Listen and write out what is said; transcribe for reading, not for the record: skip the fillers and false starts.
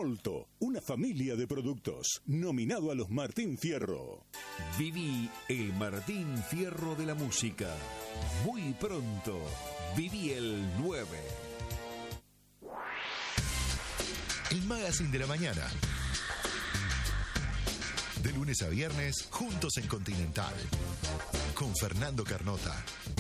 Molto, una familia de productos, nominado a los Martín Fierro. Viví el Martín Fierro de la música. Muy pronto, viví el 9. El Magazine de la Mañana. De lunes a viernes, juntos en Continental. Con Fernando Carnota.